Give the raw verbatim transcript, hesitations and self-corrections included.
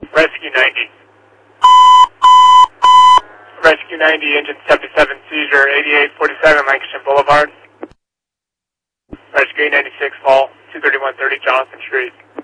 Rescue ninety. Rescue ninety, engine seventy-seven, seizure, eighty-eight forty-seven Lancashire Boulevard. Rescue ninety-six, fall, two thirty-one thirty Jonathan Street.